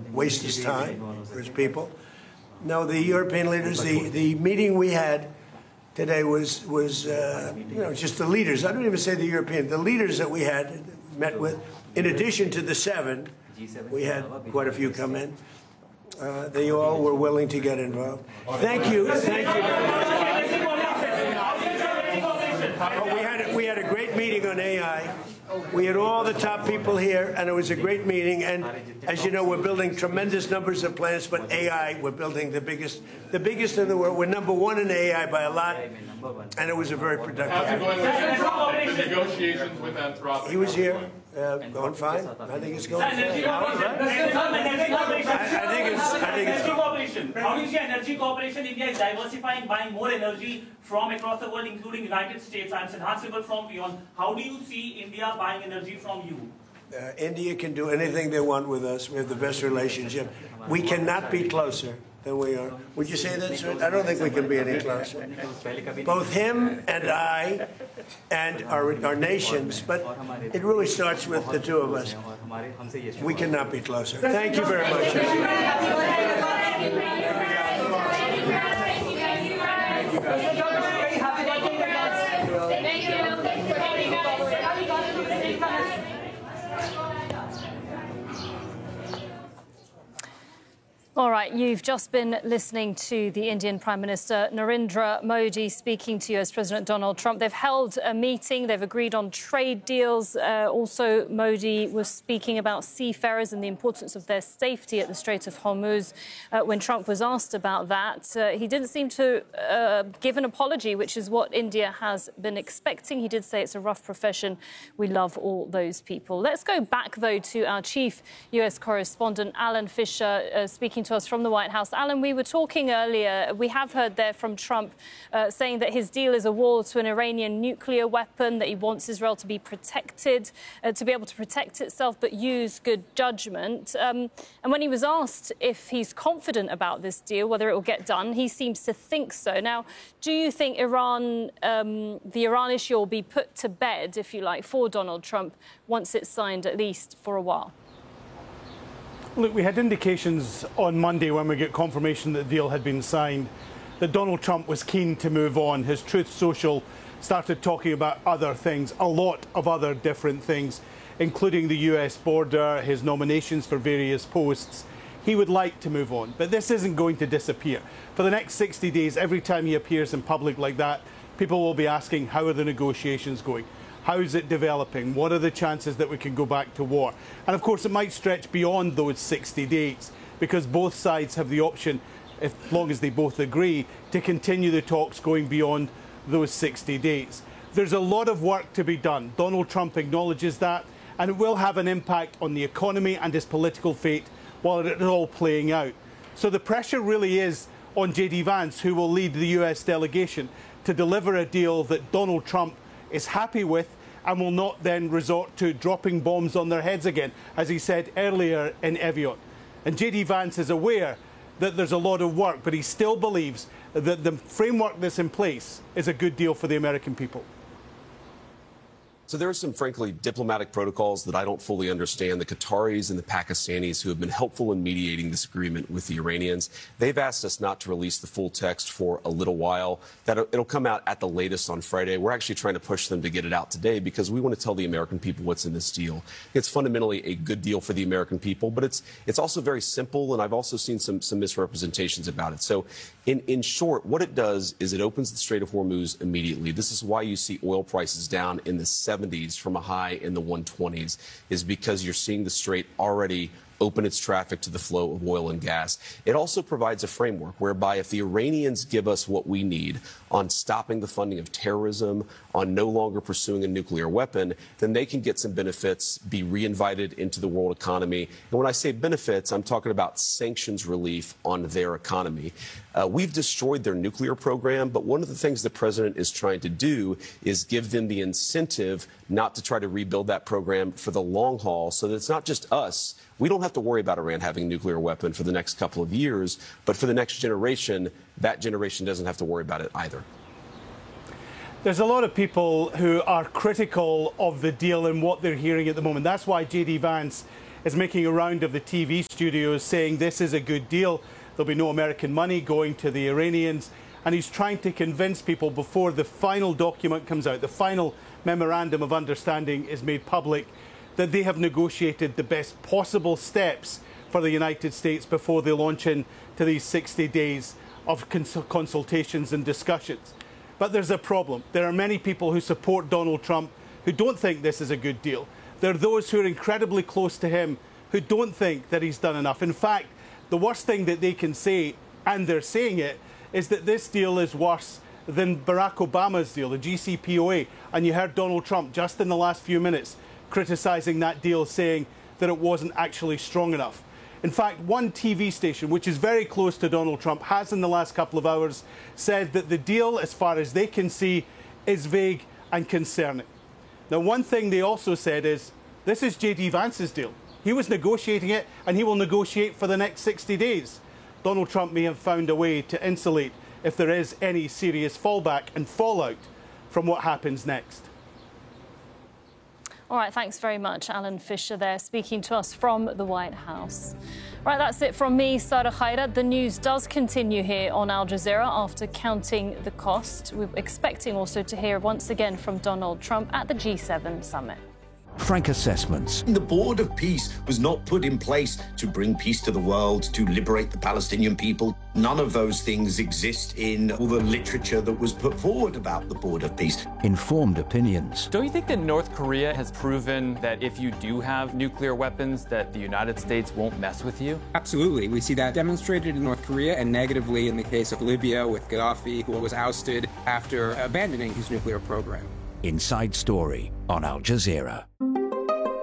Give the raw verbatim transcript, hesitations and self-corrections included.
waste his time for his people. No, the European leaders, the, the meeting we had today was, was uh, you know, just the leaders. I don't even say the European, the leaders that we had met with, in addition to the seven, we had quite a few come in. Uh, they all were willing to get involved. Thank you. Thank you very much. Oh, we, had a, we had a great meeting on A I. We had all the top people here, and it was a great meeting. And as you know, we're building tremendous numbers of plants, but A I, we're building the biggest, the biggest in the world. We're number one in A I by a lot, and it was a very productive. How's it going with Anthropic? The negotiations with Anthropic? He was here, uh, going fine. I think it's going fine. Energy cooperation. I think it's. I think it's. Energy cooperation. How do you see energy cooperation? India is diversifying, buying more energy from across the world, including United States. I'm Siddharth Sibal from Beyond. How do you see India buying energy from you? Uh, India can do anything they want with us. We have the best relationship. We cannot be closer than we are. Would you say that, sir? I don't think we can be any closer. Both him and I and our, our nations, but it really starts with the two of us. We cannot be closer. Thank you very much. All right, you've just been listening to the Indian Prime Minister Narendra Modi speaking to U S President Donald Trump. They've held a meeting. They've agreed on trade deals. Uh, also, Modi was speaking about seafarers and the importance of their safety at the Strait of Hormuz. Uh, when Trump was asked about that, uh, he didn't seem to uh, give an apology, which is what India has been expecting. He did say it's a rough profession. We love all those people. Let's go back, though, to our chief U S correspondent, Alan Fisher, uh, speaking to us from the White House. Alan, we were talking earlier. We have heard there from Trump uh, saying that his deal is a wall to an Iranian nuclear weapon, that he wants Israel to be protected, uh, to be able to protect itself, but use good judgment. Um, and when he was asked if he's confident about this deal, whether it will get done, he seems to think so. Now, do you think Iran, um, the Iran issue will be put to bed, if you like, for Donald Trump once it's signed, at least for a while? Look, we had indications on Monday when we get confirmation that the deal had been signed that Donald Trump was keen to move on. His Truth Social started talking about other things, a lot of other different things, including the U S border, his nominations for various posts. He would like to move on, but this isn't going to disappear. For the next sixty days, every time he appears in public like that, people will be asking, how are the negotiations going? How is it developing? What are the chances that we can go back to war? And of course, it might stretch beyond those sixty days, because both sides have the option, as long as they both agree, to continue the talks going beyond those sixty days. There's a lot of work to be done. Donald Trump acknowledges that, and it will have an impact on the economy and his political fate while it's all playing out. So the pressure really is on J D Vance, who will lead the U S delegation, to deliver a deal that Donald Trump is happy with and will not then resort to dropping bombs on their heads again, as he said earlier in Evian. And J D Vance is aware that there's a lot of work, but he still believes that the framework that's in place is a good deal for the American people. So there are some, frankly, diplomatic protocols that I don't fully understand. The Qataris and the Pakistanis, who have been helpful in mediating this agreement with the Iranians, they've asked us not to release the full text for a little while. That it'll come out at the latest on Friday. We're actually trying to push them to get it out today because we want to tell the American people what's in this deal. It's fundamentally a good deal for the American people, but it's it's also very simple, and I've also seen some some misrepresentations about it. So in, in short, what it does is it opens the Strait of Hormuz immediately. This is why you see oil prices down in the seventies from a high in the one twenties, is because you're seeing the strait already open its traffic to the flow of oil and gas. It also provides a framework whereby if the Iranians give us what we need on stopping the funding of terrorism, on no longer pursuing a nuclear weapon, then they can get some benefits, be reinvited into the world economy. And when I say benefits, I'm talking about sanctions relief on their economy. Uh, we've destroyed their nuclear program, but one of the things the president is trying to do is give them the incentive not to try to rebuild that program for the long haul, so that it's not just us. We don't have to worry about Iran having a nuclear weapon for the next couple of years, but for the next generation, that generation doesn't have to worry about it either. There's a lot of people who are critical of the deal and what they're hearing at the moment. That's why J D Vance is making a round of the T V studios saying this is a good deal. There'll be no American money going to the Iranians. And he's trying to convince people before the final document comes out, the final memorandum of understanding is made public, that they have negotiated the best possible steps for the United States before they launch into these sixty days of cons consultations and discussions. But there's a problem. There are many people who support Donald Trump who don't think this is a good deal. There are those who are incredibly close to him who don't think that he's done enough. In fact, the worst thing that they can say, and they're saying it, is that this deal is worse than Barack Obama's deal, the J C P O A. And you heard Donald Trump just in the last few minutes criticising that deal, saying that it wasn't actually strong enough. In fact, one T V station, which is very close to Donald Trump, has in the last couple of hours said that the deal, as far as they can see, is vague and concerning. Now, one thing they also said is, this is J D Vance's deal. He was negotiating it, and he will negotiate for the next sixty days. Donald Trump may have found a way to insulate if there is any serious fallback and fallout from what happens next. All right, thanks very much, Alan Fisher there, speaking to us from the White House. Right, that's it from me, Sarah Khaira. The news does continue here on Al Jazeera after counting the cost. We're expecting also to hear once again from Donald Trump at the G seven summit. Frank assessments. The Board of Peace was not put in place to bring peace to the world, to liberate the Palestinian people. None of those things exist in all the literature that was put forward about the Board of Peace. Informed opinions. Don't you think that North Korea has proven that if you do have nuclear weapons, that the United States won't mess with you? Absolutely. We see that demonstrated in North Korea and negatively in the case of Libya with Gaddafi, who was ousted after abandoning his nuclear program. Inside Story on Al Jazeera.